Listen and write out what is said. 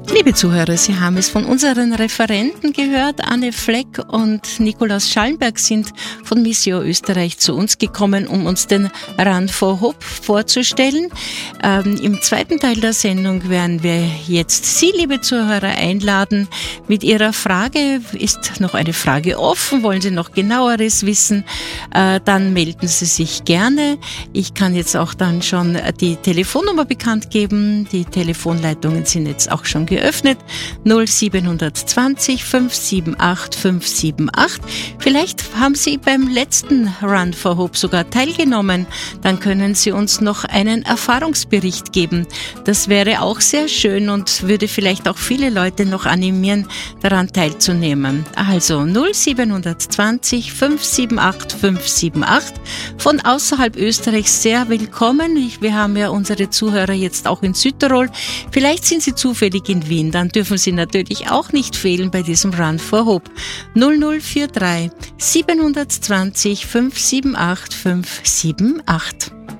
Liebe Zuhörer, Sie haben es von unseren Referenten gehört. Anne Fleck und Nikolaus Schallenberg sind von Missio Österreich zu uns gekommen, um uns den Run for Hope vorzustellen. Im zweiten Teil der Sendung werden wir jetzt Sie, liebe Zuhörer, einladen mit Ihrer Frage. Ist noch eine Frage offen? Wollen Sie noch Genaueres wissen? Dann melden Sie sich gerne. Ich kann jetzt auch dann schon die Telefonnummer bekannt geben. Die Telefonleitungen sind jetzt auch schon geöffnet. 0720 578 578. Vielleicht haben Sie beim letzten Run for Hope sogar teilgenommen. Dann können Sie uns noch einen Erfahrungsbericht geben. Das wäre auch sehr schön und würde vielleicht auch viele Leute noch animieren, daran teilzunehmen. Also 0720 578 578. Von außerhalb Österreichs sehr willkommen. Wir haben ja unsere Zuhörer jetzt auch in Südtirol. Vielleicht sind Sie zufällig in Wien. Dann dürfen Sie natürlich auch nicht fehlen bei diesem Run for Hope. 0043 720 578 578.